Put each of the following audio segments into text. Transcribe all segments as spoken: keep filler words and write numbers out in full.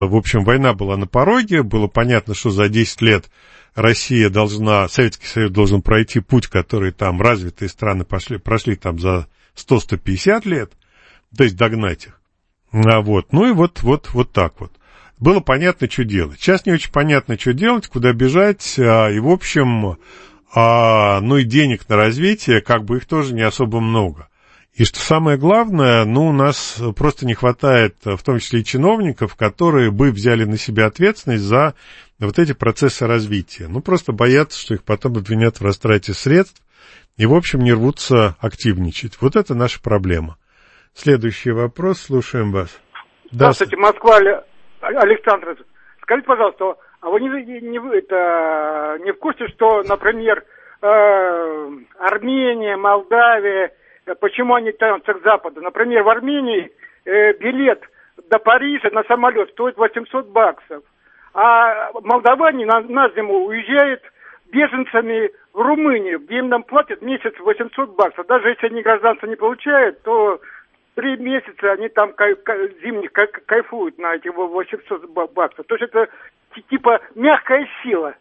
В общем, война была на пороге, было понятно, что за десять лет Россия должна, Советский Союз должен пройти путь, который там развитые страны пошли, прошли там за сто - сто пятьдесят лет, то есть догнать их. А вот, ну и вот, вот, вот так вот. Было понятно, что делать. Сейчас не очень понятно, что делать, куда бежать, а, и, в общем, а, ну и денег на развитие, как бы их тоже не особо много. И что самое главное, ну, у нас просто не хватает, в том числе и чиновников, которые бы взяли на себя ответственность за вот эти процессы развития. Ну, просто боятся, что их потом обвинят в растрате средств и, в общем, не рвутся активничать. Вот это наша проблема. Следующий вопрос, слушаем вас. Здравствуйте, Москва, Александр. Скажите, пожалуйста, а вы не, не, это, не в курсе, что, например, э, Армения, Молдавия, почему они тянутся к Западу? Например, в Армении э, билет до Парижа на самолет стоит восемьсот баксов, а молдаване на, на зиму уезжают беженцами в Румынию, где им нам платят месяц восемьсот баксов. Даже если они гражданство не получают, то три месяца они там кай, кай, зимних кай, кайфуют на эти восемьсот баксов. То есть это типа мягкая сила.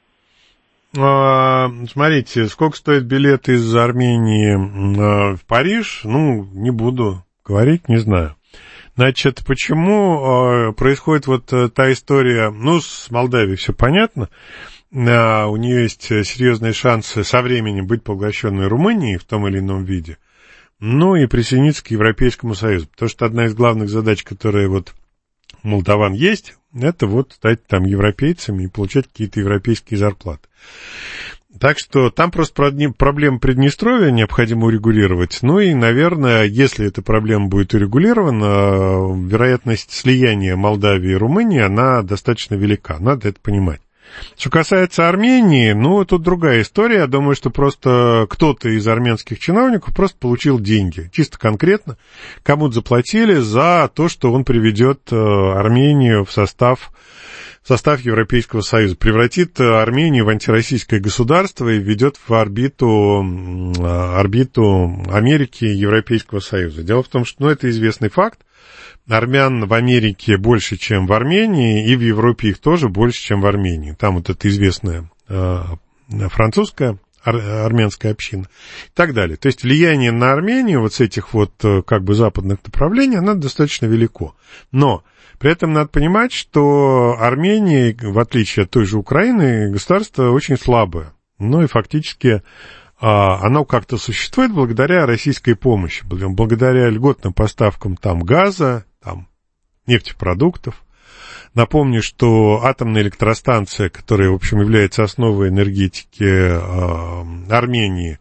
А, смотрите, сколько стоит билет из Армении а, в Париж? Ну, не буду говорить, не знаю. Значит, почему а, происходит вот та история, ну, с Молдавией все понятно, а, у нее есть серьезные шансы со временем быть поглощенной Румынией в том или ином виде, ну и присоединиться к Европейскому Союзу, потому что одна из главных задач, которая вот у молдаван есть, это вот стать там европейцами и получать какие-то европейские зарплаты. Так что там просто проблему Приднестровья необходимо урегулировать. Ну и, наверное, если эта проблема будет урегулирована, вероятность слияния Молдавии и Румынии, она достаточно велика. Надо это понимать. Что касается Армении, ну, тут другая история. Я думаю, что просто кто-то из армянских чиновников просто получил деньги. Чисто конкретно кому-то заплатили за то, что он приведет Армению в состав, в состав Европейского Союза, превратит Армению в антироссийское государство и введет в орбиту, орбиту Америки и Европейского Союза. Дело в том, что, ну, это известный факт. Армян в Америке больше, чем в Армении, и в Европе их тоже больше, чем в Армении. Там вот эта известная э, французская ар, армянская община и так далее. То есть влияние на Армению вот с этих вот как бы западных направлений, оно достаточно велико. Но при этом надо понимать, что Армения, в отличие от той же Украины, государство очень слабое. Ну и фактически оно как-то существует благодаря российской помощи, благодаря льготным поставкам там газа, там нефтепродуктов. Напомню, что атомная электростанция, которая, в общем, является основой энергетики э, Армении,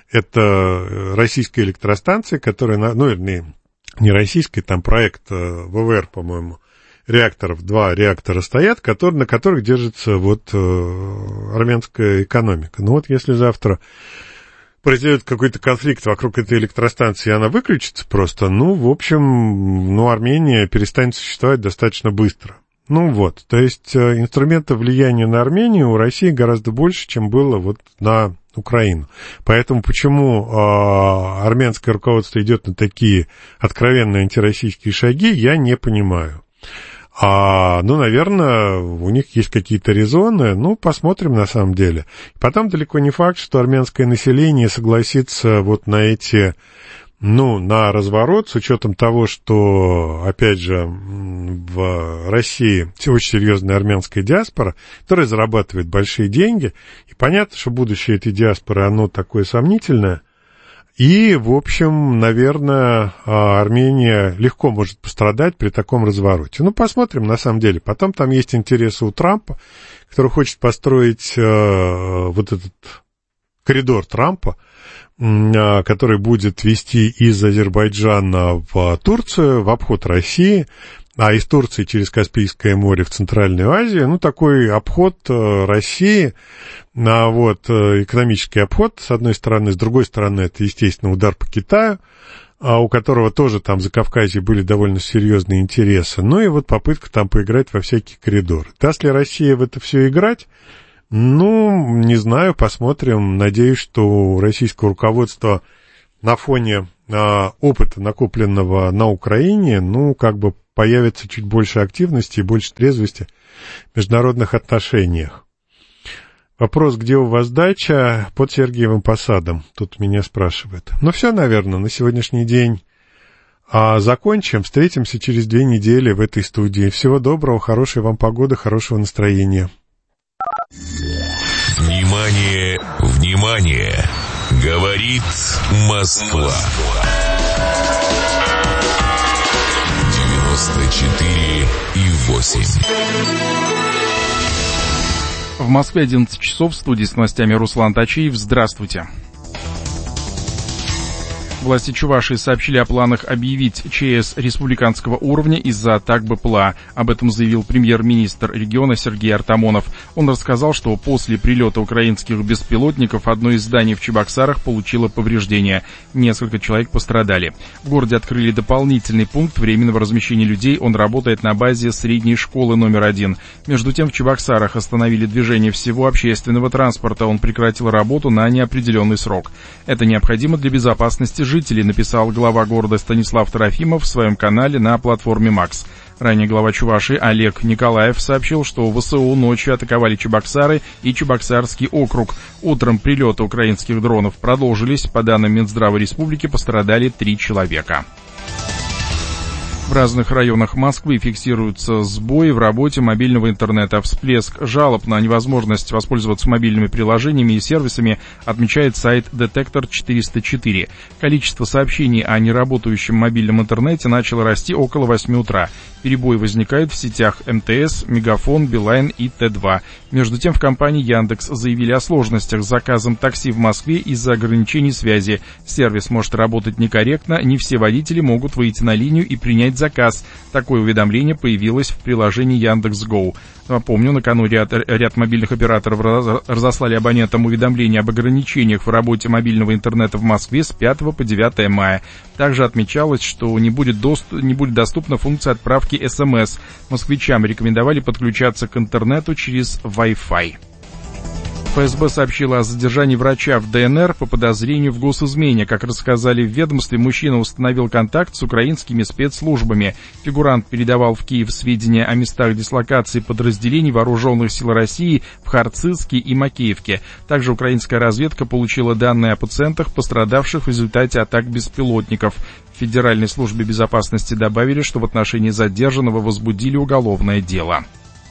это российская электростанция, которая, ну, вернее, не российская, там проект э, ВВР, по-моему, реакторов, два реактора стоят, которые, на которых держится вот э, армянская экономика. Ну вот если завтра произойдет какой-то конфликт вокруг этой электростанции, и она выключится просто, ну, в общем, ну, Армения перестанет существовать достаточно быстро. Ну, вот, то есть инструментов влияния на Армению у России гораздо больше, чем было вот на Украину. Поэтому почему э, армянское руководство идет на такие откровенные антироссийские шаги, я не понимаю. А, ну, наверное, у них есть какие-то резоны, ну, посмотрим на самом деле. Потом далеко не факт, что армянское население согласится вот на эти, ну, на разворот, с учетом того, что, опять же, в России очень серьезная армянская диаспора, которая зарабатывает большие деньги, и понятно, что будущее этой диаспоры, оно такое сомнительное. И, в общем, наверное, Армения легко может пострадать при таком развороте. Ну, посмотрим, на самом деле. Потом там есть интересы у Трампа, который хочет построить э, вот этот коридор Трампа, э, который будет вести из Азербайджана в Турцию, в обход России, а из Турции через Каспийское море в Центральную Азию. Ну, такой обход э, России, а, вот, э, экономический обход, с одной стороны, с другой стороны, это, естественно, удар по Китаю, а, у которого тоже там за Кавказье были довольно серьезные интересы. Ну, и вот попытка там поиграть во всякие коридоры. Даст ли Россия в это все играть? Ну, не знаю, посмотрим. Надеюсь, что у российского руководства на фоне опыта, накопленного на Украине, ну, как бы появится чуть больше активности и больше трезвости в международных отношениях. Вопрос, где у вас дача? Под Сергиевым Посадом. Тут меня спрашивают. Ну, все, наверное, на сегодняшний день а закончим. Встретимся через две недели в этой студии. Всего доброго, хорошей вам погоды, хорошего настроения. Внимание, внимание! Говорит Москва. девяносто четыре и восемь. В Москве одиннадцать часов, в студии с новостями Руслан Тачиев. Здравствуйте. Власти Чувашии сообщили о планах объявить ЧС республиканского уровня из-за атак БПЛА. Об этом заявил премьер-министр региона Сергей Артамонов. Он рассказал, что после прилета украинских беспилотников одно из зданий в Чебоксарах получило повреждения. Несколько человек пострадали. В городе открыли дополнительный пункт временного размещения людей. Он работает на базе средней школы номер один. Между тем, в Чебоксарах остановили движение всего общественного транспорта. Он прекратил работу на неопределенный срок. Это необходимо для безопасности жителей, написал глава города Станислав Трофимов в своем канале на платформе Макс. Ранее глава Чувашии Олег Николаев сообщил, что ВСУ ночью атаковали Чебоксары и Чебоксарский округ. Утром прилеты украинских дронов продолжились. По данным Минздрава республики, пострадали три человека. В разных районах Москвы фиксируются сбои в работе мобильного интернета. Всплеск жалоб на невозможность воспользоваться мобильными приложениями и сервисами отмечает сайт Детектор четыреста четыре. Количество сообщений о неработающем мобильном интернете начало расти около восьми утра. Перебои возникают в сетях эм тэ эс, Мегафон, Билайн и тэ два. Между тем, в компании Яндекс заявили о сложностях с заказом такси в Москве из-за ограничений связи. Сервис может работать некорректно, не все водители могут выйти на линию и принять заказ. Такое уведомление появилось в приложении Яндекс.Гоу. Напомню, накануне ряд, ряд мобильных операторов разослали абонентам уведомления об ограничениях в работе мобильного интернета в Москве с пятого по девятое мая. Также отмечалось, что не будет, доступ, не будет доступна функция отправки эс эм эс. Москвичам рекомендовали подключаться к интернету через Wi-Fi. эф эс бэ сообщила о задержании врача в дэ эн эр по подозрению в госизмене. Как рассказали в ведомстве, мужчина установил контакт с украинскими спецслужбами. Фигурант передавал в Киев сведения о местах дислокации подразделений вооруженных сил России в Харцизске и Макеевке. Также украинская разведка получила данные о пациентах, пострадавших в результате атак беспилотников. В Федеральной службе безопасности добавили, что в отношении задержанного возбудили уголовное дело.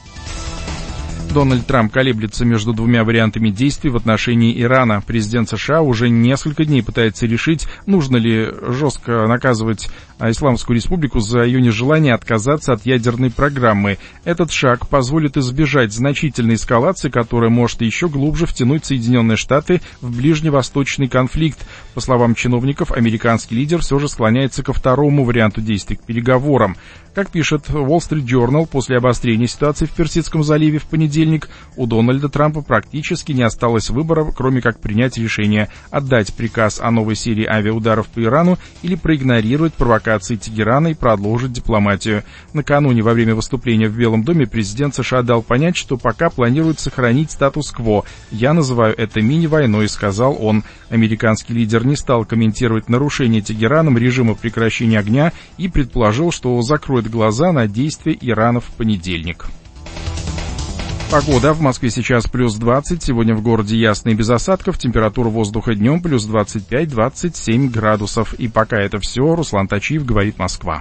Дональд Трамп колеблется между двумя вариантами действий в отношении Ирана. Президент США уже несколько дней пытается решить, нужно ли жестко наказывать Исламскую Республику за ее нежелание отказаться от ядерной программы. Этот шаг позволит избежать значительной эскалации, которая может еще глубже втянуть Соединенные Штаты в ближневосточный конфликт. По словам чиновников, американский лидер все же склоняется ко второму варианту действий, к переговорам. Как пишет Wall Street Journal, после обострения ситуации в Персидском заливе в понедельник у Дональда Трампа практически не осталось выбора, кроме как принять решение отдать приказ о новой серии авиаударов по Ирану или проигнорировать провокации Тегерана и продолжить дипломатию. Накануне во время выступления в Белом доме президент США дал понять, что пока планирует сохранить статус-кво. «Я называю это мини-войной», — сказал он. Американский лидер не стал комментировать нарушение Тегераном режима прекращения огня и предположил, что закроет глаза на действия Ирана в понедельник. Погода. В Москве сейчас плюс двадцать, сегодня в городе ясно и без осадков, температура воздуха днем плюс двадцать пять - двадцать семь градусов. И пока это все, Руслан Тачиев, говорит Москва.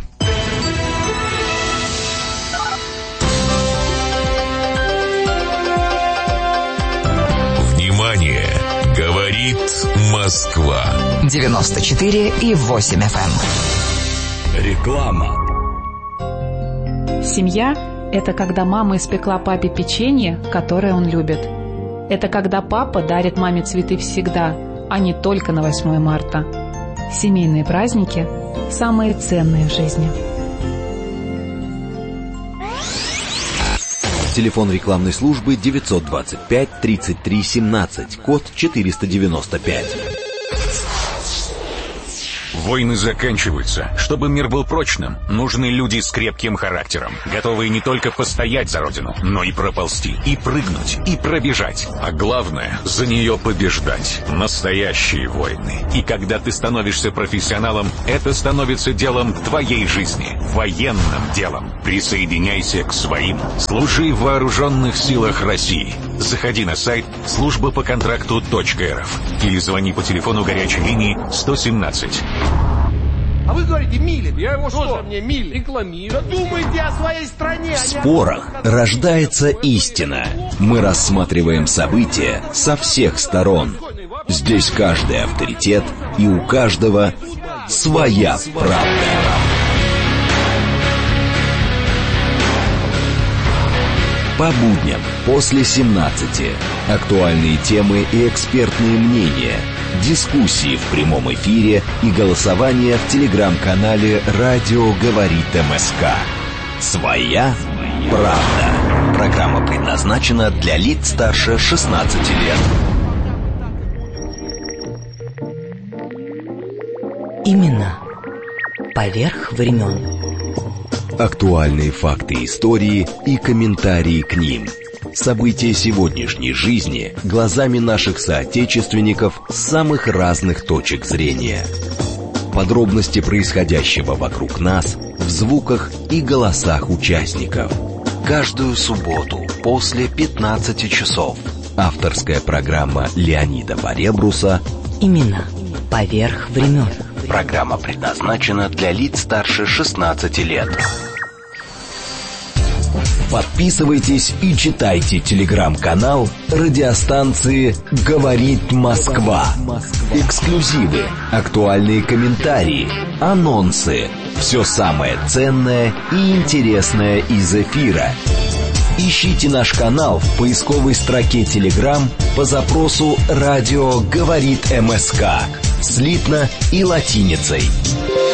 Внимание! Говорит Москва. девяносто четыре и восемь эф эм. Реклама. Семья – это когда мама испекла папе печенье, которое он любит. Это когда папа дарит маме цветы всегда, а не только на восьмое марта. Семейные праздники – самые ценные в жизни. Телефон рекламной службы девятьсот двадцать пять тридцать три семнадцать, код четыреста девяносто пять. Войны заканчиваются. Чтобы мир был прочным, нужны люди с крепким характером, готовые не только постоять за родину, но и проползти, и прыгнуть, и пробежать. А главное, за нее побеждать. Настоящие войны. И когда ты становишься профессионалом, это становится делом твоей жизни. Военным делом. Присоединяйся к своим. Служи в вооруженных силах России. Заходи на сайт служба по контракту точка эр эф или звони по телефону горячей линии сто семнадцать. А вы говорите, Милин. Я его что? Тоже мне Милин. Рекламирую. Да думайте о своей стране. В спорах рождается истина. Мы рассматриваем события со всех сторон. Здесь каждый авторитет, и у каждого своя правда. По будням после семнадцати. Актуальные темы и экспертные мнения. Дискуссии в прямом эфире и голосование в телеграм-канале «Радио говорит МСК». Своя правда. Программа предназначена для лиц старше шестнадцати лет. Имена поверх времен. Актуальные факты истории и комментарии к ним. События сегодняшней жизни глазами наших соотечественников с самых разных точек зрения. Подробности происходящего вокруг нас в звуках и голосах участников. Каждую субботу после пятнадцати часов. Авторская программа Леонида Поребруса «Имена поверх времен». Программа предназначена для лиц старше шестнадцати лет. Подписывайтесь и читайте телеграм-канал радиостанции «Говорит Москва». Эксклюзивы, актуальные комментарии, анонсы. Все самое ценное и интересное из эфира. Ищите наш канал в поисковой строке Telegram по запросу «Радио говорит МСК» слитно и латиницей.